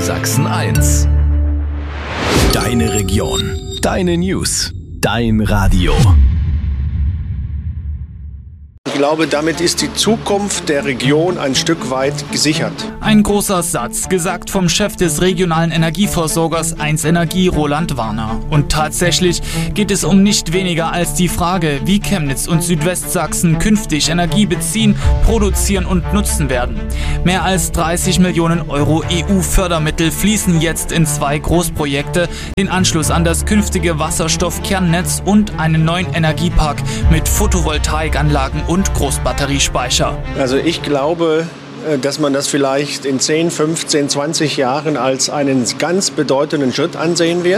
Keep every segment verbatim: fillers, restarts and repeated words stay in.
Sachsen eins. Deine Region, deine News, dein Radio. Ich glaube, damit ist die Zukunft der Region ein Stück weit gesichert. Ein großer Satz, gesagt vom Chef des regionalen Energieversorgers eins Energie, Roland Warner. Und tatsächlich geht es um nicht weniger als die Frage, wie Chemnitz und Südwestsachsen künftig Energie beziehen, produzieren und nutzen werden. Mehr als dreißig Millionen Euro E U-Fördermittel fließen jetzt in zwei Großprojekte, den Anschluss an das künftige Wasserstoffkernnetz und einen neuen Energiepark mit Photovoltaikanlagen und Großbatteriespeicher. Also ich glaube, dass man das vielleicht in zehn, fünfzehn, zwanzig Jahren als einen ganz bedeutenden Schritt ansehen wird.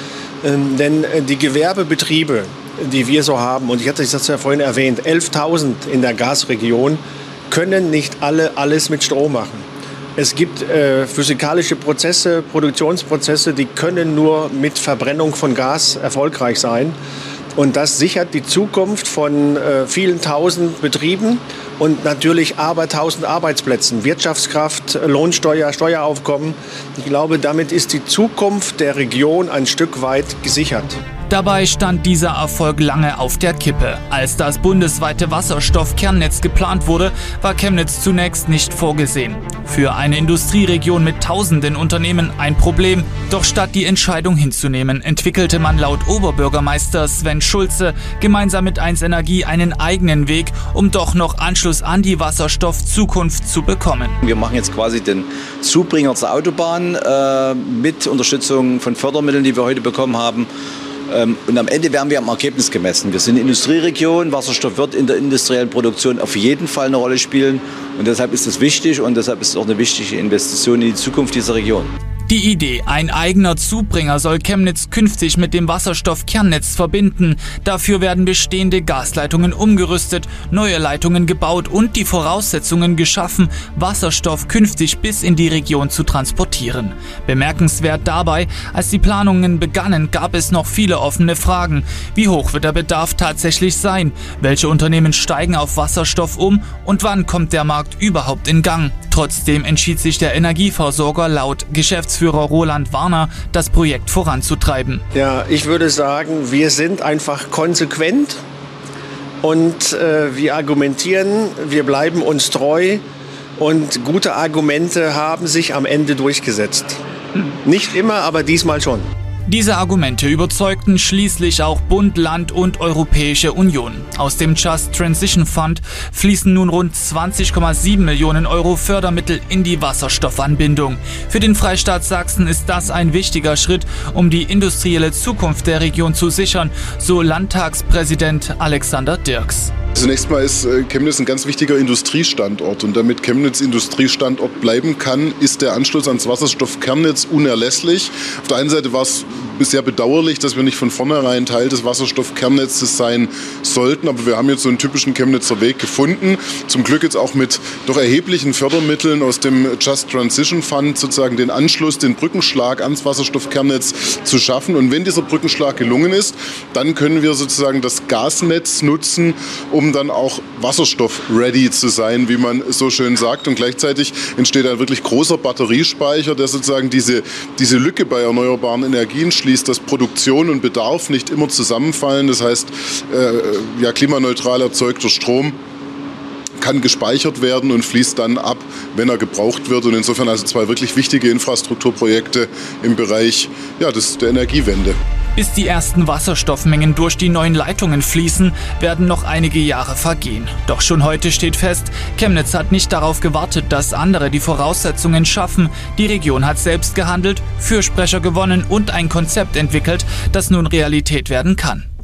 Ähm, denn die Gewerbebetriebe, die wir so haben, und ich hatte das ja vorhin erwähnt, elftausend in der Gasregion, können nicht alle alles mit Strom machen. Es gibt äh, physikalische Prozesse, Produktionsprozesse, die können nur mit Verbrennung von Gas erfolgreich sein. Und das sichert die Zukunft von äh, vielen tausend Betrieben und natürlich aber tausend Arbeitsplätzen, Wirtschaftskraft, Lohnsteuer, Steueraufkommen. Ich glaube, damit ist die Zukunft der Region ein Stück weit gesichert. Dabei stand dieser Erfolg lange auf der Kippe. Als das bundesweite Wasserstoffkernnetz geplant wurde, war Chemnitz zunächst nicht vorgesehen. Für eine Industrieregion mit tausenden Unternehmen ein Problem. Doch statt die Entscheidung hinzunehmen, entwickelte man laut Oberbürgermeister Sven Schulze gemeinsam mit eins Energie einen eigenen Weg, um doch noch Anschluss an die Wasserstoffzukunft zu bekommen. Wir machen jetzt quasi den Zubringer zur Autobahn äh, mit Unterstützung von Fördermitteln, die wir heute bekommen haben. Und am Ende werden wir am Ergebnis gemessen. Wir sind eine Industrieregion, Wasserstoff wird in der industriellen Produktion auf jeden Fall eine Rolle spielen. Und deshalb ist es wichtig und deshalb ist es auch eine wichtige Investition in die Zukunft dieser Region. Die Idee, ein eigener Zubringer soll Chemnitz künftig mit dem Wasserstoffkernnetz verbinden. Dafür werden bestehende Gasleitungen umgerüstet, neue Leitungen gebaut und die Voraussetzungen geschaffen, Wasserstoff künftig bis in die Region zu transportieren. Bemerkenswert dabei, als die Planungen begannen, gab es noch viele offene Fragen. Wie hoch wird der Bedarf tatsächlich sein? Welche Unternehmen steigen auf Wasserstoff um? Und wann kommt der Markt überhaupt in Gang? Trotzdem entschied sich der Energieversorger laut Geschäftsführer Roland Warner, das Projekt voranzutreiben. Ja, ich würde sagen, wir sind einfach konsequent und äh, wir argumentieren, wir bleiben uns treu und gute Argumente haben sich am Ende durchgesetzt. Nicht immer, aber diesmal schon. Diese Argumente überzeugten schließlich auch Bund, Land und Europäische Union. Aus dem Just Transition Fund fließen nun rund zwanzig Komma sieben Millionen Euro Fördermittel in die Wasserstoffanbindung. Für den Freistaat Sachsen ist das ein wichtiger Schritt, um die industrielle Zukunft der Region zu sichern, so Landtagspräsident Alexander Dirks. Zunächst mal ist Chemnitz ein ganz wichtiger Industriestandort und damit Chemnitz Industriestandort bleiben kann, ist der Anschluss ans Wasserstoffkernnetz unerlässlich. Auf der einen Seite war es bisher bedauerlich, dass wir nicht von vornherein Teil des Wasserstoffkernnetzes sein sollten, aber wir haben jetzt so einen typischen Chemnitzer Weg gefunden. Zum Glück jetzt auch mit doch erheblichen Fördermitteln aus dem Just Transition Fund sozusagen den Anschluss, den Brückenschlag ans Wasserstoffkernnetz zu schaffen. Und wenn dieser Brückenschlag gelungen ist, dann können wir sozusagen das Gasnetz nutzen, um dann auch Wasserstoff-ready zu sein, wie man so schön sagt. Und gleichzeitig entsteht ein wirklich großer Batteriespeicher, der sozusagen diese, diese Lücke bei erneuerbaren Energien schließt, dass Produktion und Bedarf nicht immer zusammenfallen. Das heißt, äh, ja, klimaneutral erzeugter Strom kann gespeichert werden und fließt dann ab, wenn er gebraucht wird. Und insofern also zwei wirklich wichtige Infrastrukturprojekte im Bereich ja, des, der Energiewende. Bis die ersten Wasserstoffmengen durch die neuen Leitungen fließen, werden noch einige Jahre vergehen. Doch schon heute steht fest, Chemnitz hat nicht darauf gewartet, dass andere die Voraussetzungen schaffen. Die Region hat selbst gehandelt, Fürsprecher gewonnen und ein Konzept entwickelt, das nun Realität werden kann.